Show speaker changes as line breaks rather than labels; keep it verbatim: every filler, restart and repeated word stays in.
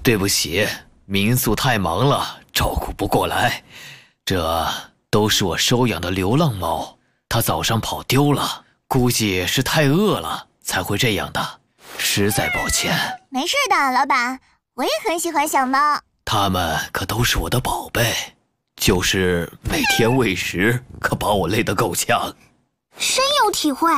对不起，民宿太忙了，照顾不过来。这都是我收养的流浪猫，它早上跑丢了，估计是太饿了才会这样的，实在抱歉。
没事的，老板，我也很喜欢小猫。
它们可都是我的宝贝，就是每天喂食可把我累得够呛。
深有体会。